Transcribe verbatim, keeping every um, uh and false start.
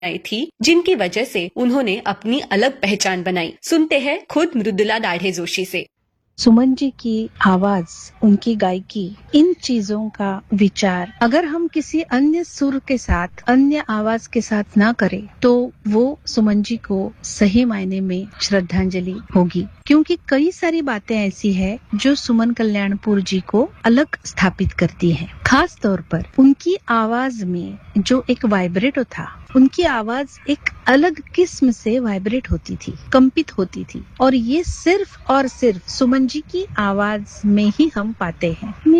आई थी, जिनकी वजह से उन्होंने अपनी अलग पहचान बनाई। सुनते हैं खुद मृदुला दाढ़े जोशी से। सुमन जी की आवाज, उनकी गायकी, इन चीजों का विचार अगर हम किसी अन्य सुर के साथ, अन्य आवाज के साथ ना करें तो वो सुमन जी को सही मायने में श्रद्धांजलि होगी। क्योंकि कई सारी बातें ऐसी है जो सुमन कल्याणपुर जी को अलग स्थापित करती है। खास तौर पर उनकी आवाज में जो एक वाइब्रेटो था, उनकी आवाज एक अलग किस्म से वाइब्रेट होती थी, कंपित होती थी, और ये सिर्फ और सिर्फ सुमन जी की आवाज में ही हम पाते हैं।